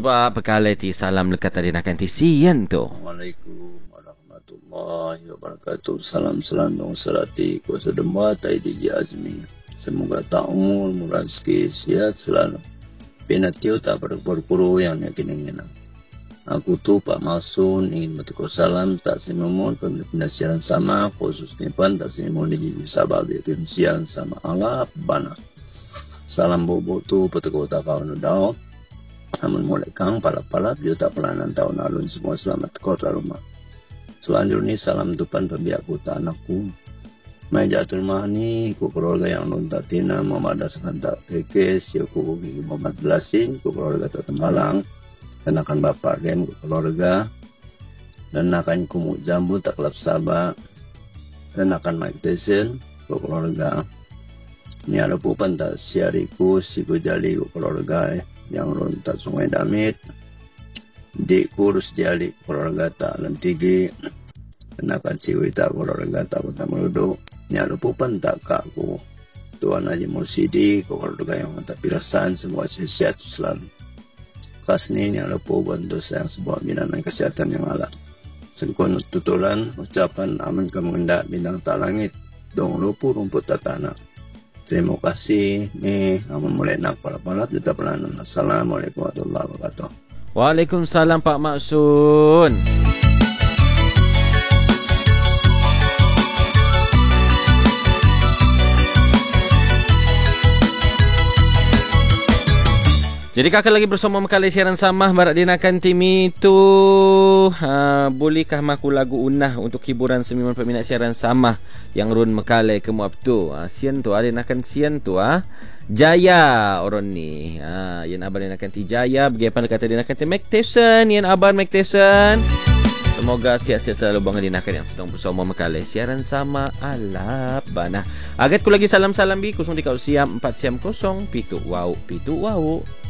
Sebab perkala ti salam lekat tadi nak kanti sian tu. Assalamualaikum warahmatullahi wabarakatuh. Salam selandung serati kuasa demba tai DJ Azmi. Semoga tak umur, murah rezeki, sihat selalu. Penatio tak berpuru yang yakin. Aku tu Pak Masun ingin bertukar salam tak semohon pemimpin siaran sama khususnya pan tak semohon di Sabah BPM siaran sama Allah bana. Salam bobo tu bertukar tak kawan dao. Namun mulai kang palap-palap juta pelanan tahun lalu semua selamat kota rumah. Selanjutnya salam tupan pembiak kota anakku. Mai jatuh rumah ni ku keluarga yang lontar tina Muhammad Sekantak Kekes ya ku gigi Muhammad Lasin ku keluarga Tembalang dan akan bapak Rem ku keluarga dan akan kumuk jambu tak kelap Sabah dan akan Mike Tyson ku keluarga. Ni ada pupan tak siariku siku jali ku keluarga yang lontar Sungai Damit di kurus jali keluarga tak lentigi kenakan siwi tak keluarga tak kota meluduk nyala pupan tak kaku Tuan Haji Mursidi keluarga yang tak pirasan semua sehat selalu kas ni nyala pupan tu sayang sebuah binanan kesehatan yang ala sengkon tutulan ucapan aman kemendak bintang tak langit dong lupu rumput tak tanah. Terima kasih. Ni amun mulai nak palap-palap juta pelanan. Assalamualaikum warahmatullahi wabarakatuh. Waalaikumsalam Pak Maksun. Jadi kakak lagi bersama Mekali siaran samah barat dinakan tim itu. Bolehkah maku lagu unah untuk hiburan semiman peminat siaran samah yang run Mekali ke muap tu. Sian tu ada dinakan sian tu Jaya orang ni. Yang abang dinakan ti Jaya bagaimana kata dinakan ti Mike Tyson, yang abang Mike Tyson. Semoga sihat-sihat selalu bang dinakan yang sedang bersama Mekali siaran sama alap bana. Agat ku lagi salam-salam bi 03 siam 4 siam 0 pitu wow.